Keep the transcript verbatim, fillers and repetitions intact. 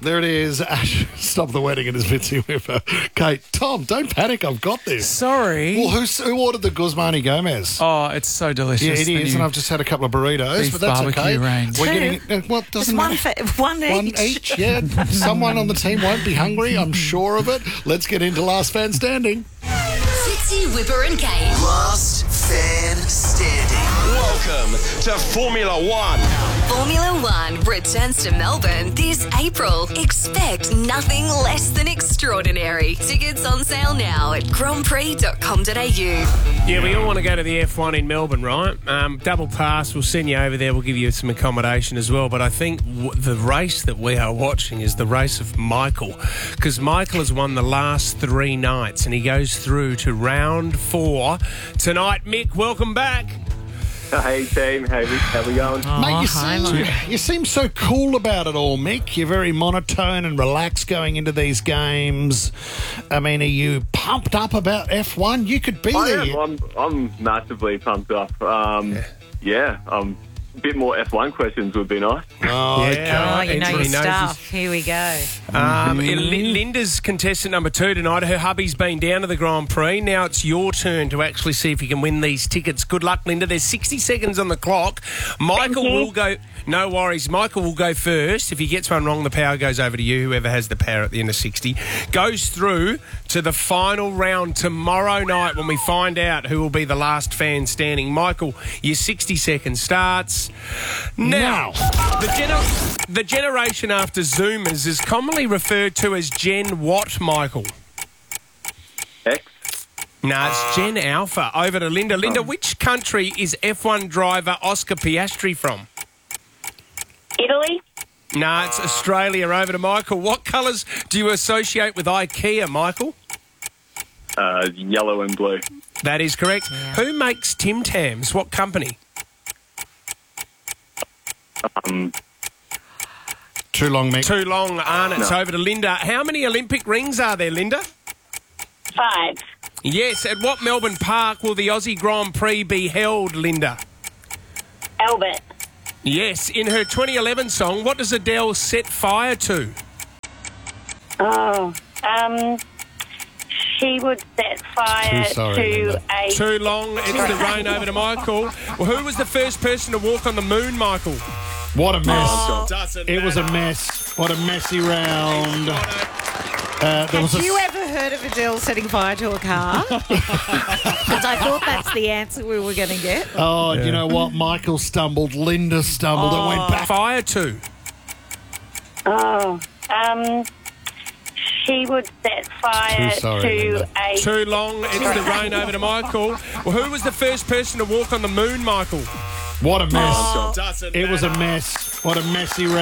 There it is. Ash, stop the wedding and his Mitzi Whipper. Kate, Tom, don't panic. I've got this. Sorry. Well, who's, who ordered the Guzmani Gomez? Oh, it's so delicious. Yeah, it The is, new and I've just had a couple of burritos, beef but that's barbecue okay. range. We're Two. getting uh, what doesn't Just one, matter. fa- one each. One each, yeah. Someone on the team won't be hungry, I'm sure of it. Let's get into Last Fan Standing. Mitzi Whipper and Kate. Last fan standing. Welcome to Formula One. Formula One returns to Melbourne this April. Expect nothing less than extraordinary. Tickets on sale now at grand prix dot com dot a u. Yeah, we all want to go to the F one in Melbourne, right? Um, double pass, we'll send you over there, we'll give you some accommodation as well. But I think w- the race that we are watching is the race of Michael, because Michael has won the last three nights and he goes through to round four tonight. Mick, welcome back. Hey team, how we, how we going? Oh, Mate, you hi, seem, mate. you seem so cool about it all, Mick. You're very monotone and relaxed going into these games. I mean, are you pumped up about F one? You could be I there. am. I'm, I'm massively pumped up. Um, yeah, yeah um, a bit more F one questions would be nice. Oh, Yeah. Oh, you know Anthony your knows stuff. Here we go. Um, Li- Linda's contestant number two tonight. Her hubby's been down to the Grand Prix. Now it's your turn to actually see if you can win these tickets. Good luck, Linda. There's sixty seconds on the clock. Michael will go... No worries. Michael will go first. If he gets one wrong, the power goes over to you, whoever has the power at the end of sixty. Goes through to the final round tomorrow night when we find out who will be the last fan standing. Michael, your sixty seconds starts now. The, gener- the generation after Zoomers is commonly referred to as Gen what, Michael? X. No, it's Gen Alpha. Over to Linda. Linda, which country is F one driver Oscar Piastri from? Italy, No, it's Australia. Over to Michael. What colours do you associate with IKEA, Michael? Uh, yellow and blue. That is correct. Who makes Tim Tams? What company? Um, Too long, Mick. Too long, aren't it? It's No. over to Linda. How many Olympic rings are there, Linda? five. Yes. At what Melbourne Park will the Aussie Grand Prix be held, Linda? Albert, Yes. In her twenty eleven song, what does Adele set fire to? oh, um, she would set fire Too sorry, to Linda. a... Too long. It's the rain. Over to Michael. Well, who was the first person to walk on the moon, Michael? What a mess. Doesn't It was a matter. mess. What a messy round. Uh, there was Have a you ever heard of Adele setting fire to a car? Because I thought that's the answer we were going to get. Oh, you know what? Michael stumbled. Linda stumbled. It went back. Fire to. Oh, um, she would set fire Too sorry, to Linda. a... Too long. It's the rain. Over to Michael. Well, who was the first person to walk on the moon, Michael? What a mess. Doesn't It was a matter. mess. What a messy round.